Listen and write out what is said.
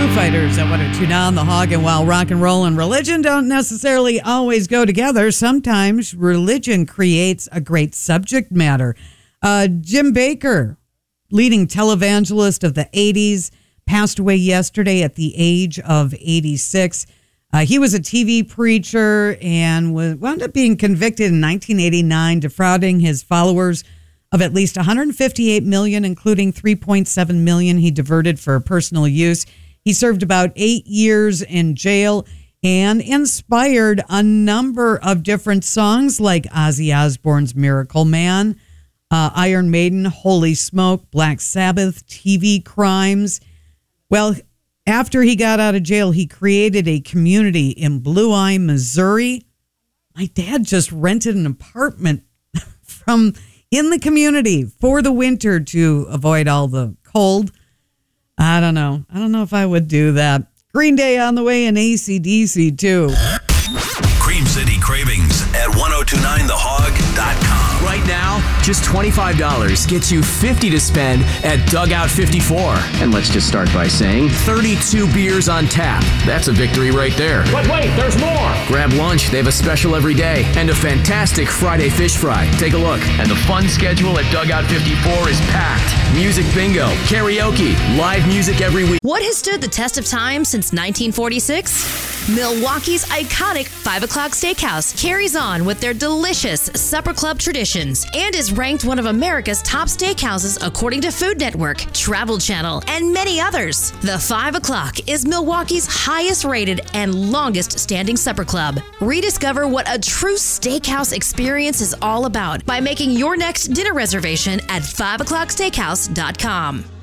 Foo Fighters at 102.9 The Hog. And while rock and roll and religion don't necessarily always go together, sometimes religion creates a great subject matter. Jim Bakker, leading televangelist of the 80s, passed away yesterday at the age of 86. He was a TV preacher and wound up being convicted in 1989, defrauding his followers of at least $158 million, including $3.7 million he diverted for personal use. He served about 8 years in jail and inspired a number of different songs like Ozzy Osbourne's Miracle Man, Iron Maiden, Holy Smoke, Black Sabbath, TV Crimes. Well, after he got out of jail, he created a community in Blue Eye, Missouri. My dad just rented an apartment in the community for the winter to avoid all the cold. I don't know. I don't know if I would do that. Green Day on the way and AC/DC too. Cream City Cravings at 1029thehog.com. Right now, just $25 gets you $50 to spend at Dugout 54. And let's just start by saying 32 beers on tap. That's a victory right there. But wait, there's more. Grab lunch. They have a special every day. And a fantastic Friday fish fry. Take a look. And the fun schedule at Dugout 54 is packed. Music bingo, karaoke, live music every week. What has stood the test of time since 1946? Milwaukee's iconic 5 O'Clock Steakhouse carries on with their delicious supper club traditions and is ranked one of America's top steakhouses according to Food Network, Travel Channel, and many others. The 5 O'Clock is Milwaukee's highest rated and longest standing supper club. Rediscover what a true steakhouse experience is all about by making your next dinner reservation at 5o'clocksteakhouse.com.